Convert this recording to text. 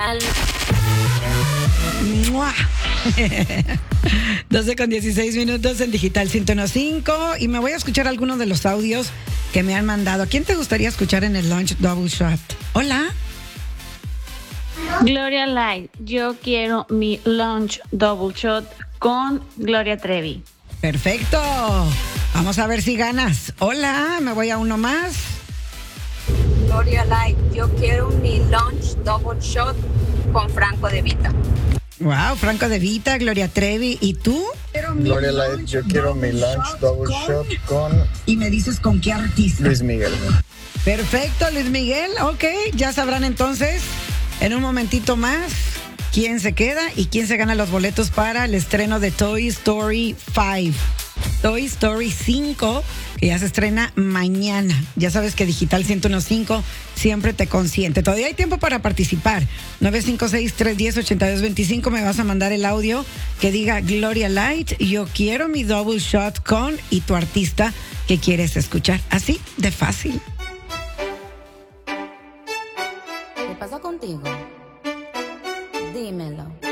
¡Mua! 12:16 en Digital 101.5 y me voy a escuchar algunos de los audios que me han mandado. ¿A quién te gustaría escuchar en el Lunch Double Shot? Hola. Gloria Light, yo quiero mi lunch double shot con Gloria Trevi. Perfecto. Vamos a ver si ganas. Hola, me voy a uno más. Gloria Light, yo quiero mi lunch double shot con Franco De Vita. Wow, Franco De Vita, Gloria Trevi. ¿Y tú? Gloria Light, yo quiero mi lunch double shot con... Y me dices con qué artista. Luis Miguel. Perfecto, Luis Miguel. Ok, ya sabrán entonces en un momentito más quién se queda y quién se gana los boletos para el estreno de Toy Story 5. Toy Story 5, que ya se estrena mañana. Ya sabes que Digital 101.5 siempre te consiente. Todavía hay tiempo para participar. 956-310-8225. Me vas a mandar el audio que diga Gloria Light, yo quiero mi double shot con y tu artista que quieres escuchar. Así de fácil. ¿Qué pasa contigo? Dímelo.